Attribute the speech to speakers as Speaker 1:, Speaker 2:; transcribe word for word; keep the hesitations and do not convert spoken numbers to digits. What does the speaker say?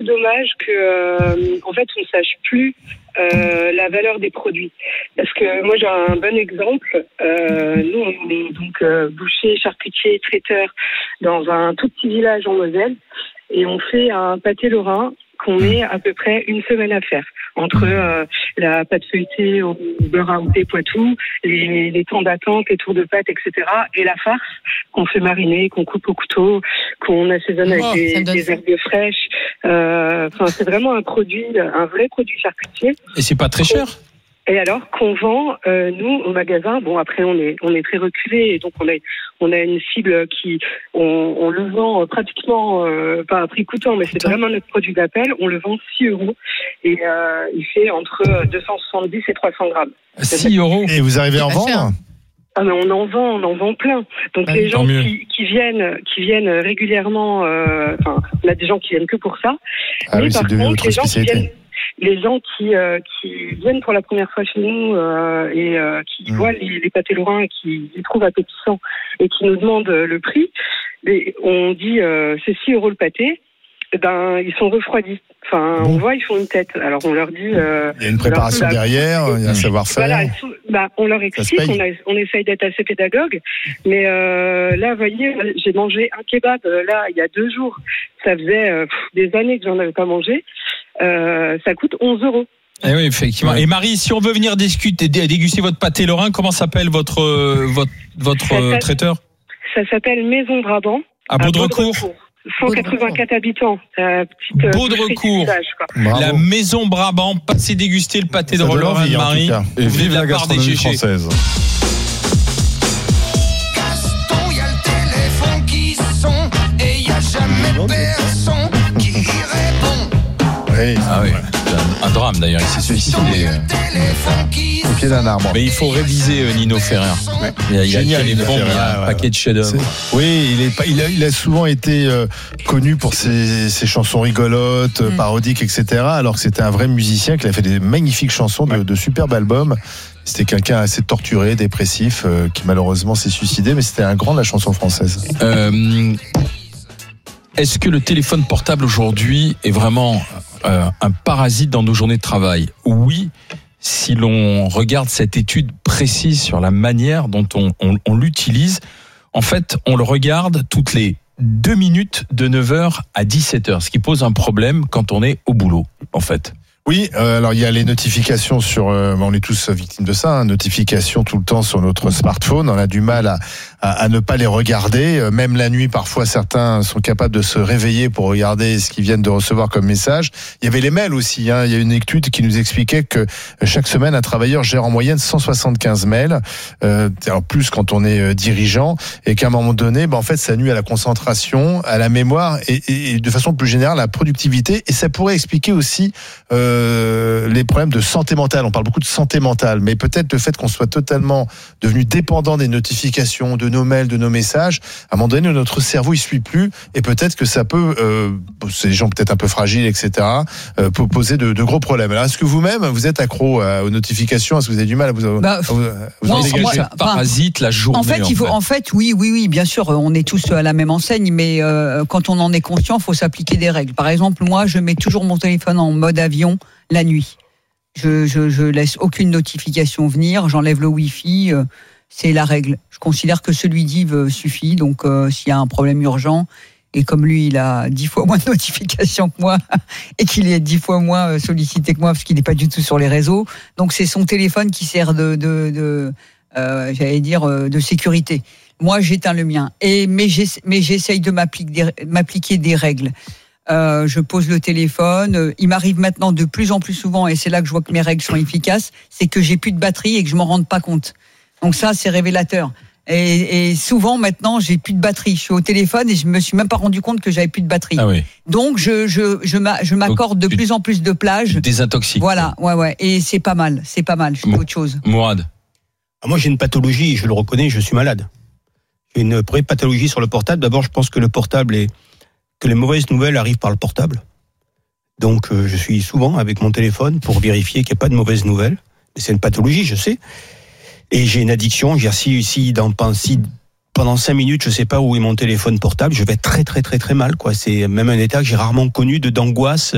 Speaker 1: dommage que, euh, en fait, on ne sache plus euh, la valeur des produits. Parce que moi, j'ai un bon exemple. Euh, nous, on est donc euh, boucher, charcutier, traiteur dans un tout petit village en Moselle, et on fait un pâté lorrain qu'on met à peu près une semaine à faire. Entre euh, la pâte feuilletée au beurre à outé Poitou, les, les temps d'attente, les tours de pâte, et cetera. Et la farce qu'on fait mariner, qu'on coupe au couteau, qu'on assaisonne avec oh, des, des herbes fraîches. Euh, enfin, c'est vraiment un produit, un vrai produit charcutier.
Speaker 2: Et c'est pas très cher.
Speaker 1: Et alors qu'on vend, euh, nous, au magasin, bon, après, on est, on est très reculé, et donc on a, on a une cible qui, on, on le vend pratiquement, euh, pas à prix coûtant, mais c'est vraiment notre produit d'appel. On le vend six euros, et euh, il fait entre deux cent soixante-dix et trois cents grammes.
Speaker 2: six euros.
Speaker 3: Et vous arrivez à en vendre?
Speaker 1: Ah, mais on en vend, on en vend plein. Donc ah, les gens qui, qui viennent, qui viennent régulièrement, euh, enfin, on a des gens qui viennent que pour ça.
Speaker 3: Ah mais oui, par contre, les gens qui viennent,
Speaker 1: les gens qui, euh, qui viennent pour la première fois chez nous euh, et euh, qui mmh. voient les, les pâtés lorrains et qui les trouvent appétissants et qui nous demandent le prix, et on dit euh, c'est six euros le pâté, ben ils sont refroidis. Enfin, bon. On voit, ils font une tête. Alors on leur dit. Euh,
Speaker 3: il y a une préparation leur, derrière, il y a un savoir-faire. Voilà,
Speaker 1: bah, on leur explique, on, a, on essaye d'être assez pédagogue, mais euh, là, vous voyez, j'ai mangé un kebab là il y a deux jours. Ça faisait euh, des années que j'en avais pas mangé. Euh, ça coûte onze euros.
Speaker 2: Eh oui, effectivement. Ouais. Et Marie, si on veut venir discuter, déguster votre pâté lorrain, comment s'appelle votre votre votre traiteur?
Speaker 1: Ça s'appelle Maison Brabant.
Speaker 2: À Baudrecourt.
Speaker 1: cent quatre-vingt-quatre habitants. Euh, petite,
Speaker 2: Baudrecourt. La Maison Brabant. Passez déguster le pâté de lorrain de Marie.
Speaker 3: Et vive la gastronomie française.
Speaker 4: Gaston, il y a le téléphone qui sonne et il n'y a jamais personne qui répond.
Speaker 3: Oui.
Speaker 2: Ah oui. Un drame d'ailleurs, il s'est suicidé
Speaker 3: au pied d'un arbre.
Speaker 2: Mais il faut réviser euh, Nino Ferrer. Ouais. Il y a, il y a Génial, Nino Ferrer, il y a un ouais, paquet de chefs-d'œuvre.
Speaker 3: Oui, il, est, il, a, il a souvent été euh, connu pour ses, ses chansons rigolotes, mm. parodiques, et cetera. Alors que c'était un vrai musicien qui a fait des magnifiques chansons, de, ouais. de superbes albums. C'était quelqu'un assez torturé, dépressif, euh, qui malheureusement s'est suicidé, mais c'était un grand de la chanson française.
Speaker 2: Euh, est-ce que le téléphone portable aujourd'hui est vraiment euh, un parasite dans nos journées de travail? Oui, si l'on regarde cette étude précise sur la manière dont on, on, on l'utilise. En fait, on le regarde toutes les deux minutes de neuf heures à dix-sept heures, ce qui pose un problème quand on est au boulot, en fait.
Speaker 3: Oui, euh, alors il y a les notifications sur, euh, on est tous victimes de ça, hein, notifications tout le temps sur notre smartphone. On a du mal à, à, à ne pas les regarder. Euh, même la nuit, parfois, certains sont capables de se réveiller pour regarder ce qu'ils viennent de recevoir comme message. Il y avait les mails aussi. Hein. Il y a une étude qui nous expliquait que chaque semaine, un travailleur gère en moyenne cent soixante-quinze mails, euh, alors plus quand on est dirigeant, et qu'à un moment donné, ben, en fait, ça nuit à la concentration, à la mémoire et, et, et de façon plus générale à la productivité. Et ça pourrait expliquer aussi euh, Euh, les problèmes de santé mentale. On parle beaucoup de santé mentale, mais peut-être le fait qu'on soit totalement devenu dépendant des notifications, de nos mails, de nos messages, à un moment donné, notre cerveau, il suit plus, et peut-être que ça peut, euh, c'est des gens peut-être un peu fragiles, et cetera, euh, peut poser de, de gros problèmes. Alors, est-ce que vous-même, vous êtes accro euh, aux notifications? Est-ce que vous avez du mal à vous, bah, à vous, à vous
Speaker 2: en dégager? Ça parasite la journée.
Speaker 5: En fait, il faut, en fait. en fait, oui, oui, oui, bien sûr, on est tous à la même enseigne, mais euh, quand on en est conscient, il faut s'appliquer des règles. Par exemple, moi, je mets toujours mon téléphone en mode avion la nuit. Je, je, je laisse aucune notification venir, j'enlève le Wi-Fi, euh, c'est la règle. Je considère que celui d'Yves suffit, donc euh, s'il y a un problème urgent, et comme lui, il a dix fois moins de notifications que moi, et qu'il est dix fois moins sollicité que moi, parce qu'il n'est pas du tout sur les réseaux, donc c'est son téléphone qui sert de, de, de euh, j'allais dire, de sécurité. Moi, j'éteins le mien, et, mais, j'essa- mais j'essaye de m'appliquer des, m'appliquer des règles. Euh, je pose le téléphone. Il m'arrive maintenant de plus en plus souvent, et c'est là que je vois que mes règles sont efficaces, c'est que j'ai plus de batterie et que je m'en rende pas compte. Donc ça, c'est révélateur. Et, et souvent maintenant, j'ai plus de batterie. Je suis au téléphone et je me suis même pas rendu compte que j'avais plus de batterie.
Speaker 2: Ah oui.
Speaker 5: Donc je je je, m'a, je m'accorde Donc, de plus en plus de plages.
Speaker 2: Désintoxique.
Speaker 5: Voilà, ouais ouais. Et c'est pas mal, c'est pas mal. Je fais autre chose.
Speaker 2: Mourad.
Speaker 6: Moi, j'ai une pathologie. Je le reconnais. Je suis malade. J'ai une vraie pathologie sur le portable. D'abord, je pense que le portable est que les mauvaises nouvelles arrivent par le portable. Donc, euh, je suis souvent avec mon téléphone pour vérifier qu'il n'y a pas de mauvaises nouvelles. Et c'est une pathologie, je sais. Et j'ai une addiction. J'ai si, si, dans, si pendant cinq minutes, je ne sais pas où est mon téléphone portable, je vais très, très, très, très mal, quoi. C'est même un état que j'ai rarement connu de d'angoisse.